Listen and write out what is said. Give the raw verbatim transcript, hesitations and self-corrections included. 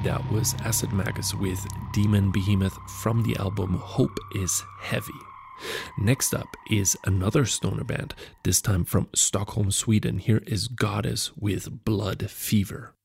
That was Acid Magus with Demon Behemoth from the album Hope is Heavy. Next up is another stoner band, this time from Stockholm, Sweden. Here is Goddess with Blood Fever.